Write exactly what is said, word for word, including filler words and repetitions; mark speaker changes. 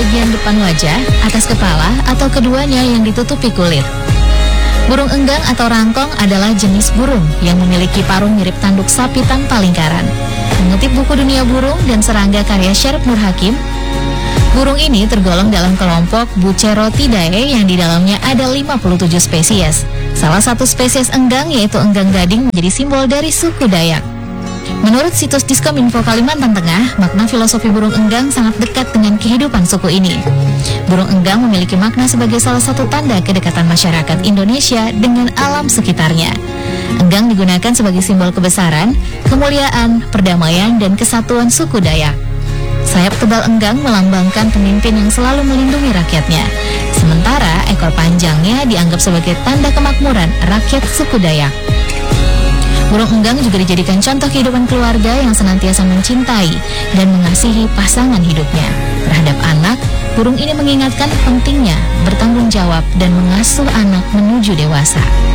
Speaker 1: bagian depan wajah, atas kepala, atau keduanya yang ditutupi kulit. Burung enggang atau rangkong adalah jenis burung yang memiliki paruh mirip tanduk sapi tanpa lingkaran. Mengutip buku Dunia Burung dan Serangga karya Syarif Nur Hakim, burung ini tergolong dalam kelompok Bucerotidae yang di dalamnya ada lima puluh tujuh spesies. Salah satu spesies enggang yaitu enggang gading menjadi simbol dari suku Dayak. Menurut situs Diskominfo Kalimantan Tengah, makna filosofi burung enggang sangat dekat dengan kehidupan suku ini. Burung enggang memiliki makna sebagai salah satu tanda kedekatan masyarakat Indonesia dengan alam sekitarnya. Enggang digunakan sebagai simbol kebesaran, kemuliaan, perdamaian, dan kesatuan suku Dayak. Sayap tebal enggang melambangkan pemimpin yang selalu melindungi rakyatnya. Sementara ekor panjangnya dianggap sebagai tanda kemakmuran rakyat suku Dayak. Burung enggang juga dijadikan contoh kehidupan keluarga yang senantiasa mencintai dan mengasihi pasangan hidupnya. Terhadap anak, burung ini mengingatkan pentingnya bertanggung jawab dan mengasuh anak menuju dewasa.